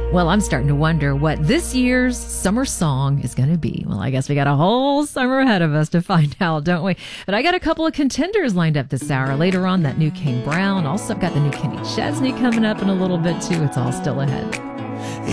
Well, I'm starting to wonder what this year's summer song is going to be. Well, I guess we got a whole summer ahead of us to find out, don't we? But I got a couple of contenders lined up this hour. Later on, that new Kane Brown. Also, I've got the new Kenny Chesney coming up in a little bit, too. It's all still ahead.